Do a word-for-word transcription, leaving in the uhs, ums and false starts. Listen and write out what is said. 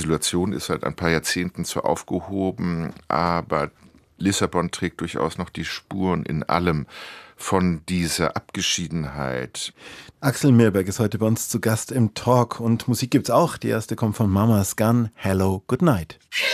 Situation ist seit ein paar Jahrzehnten zwar aufgehoben, aber Lissabon trägt durchaus noch die Spuren in allem von dieser Abgeschiedenheit. Axel Mirberg ist heute bei uns zu Gast im Talk und Musik gibt's auch. Die erste kommt von Mama's Gun, Hello, Good Night.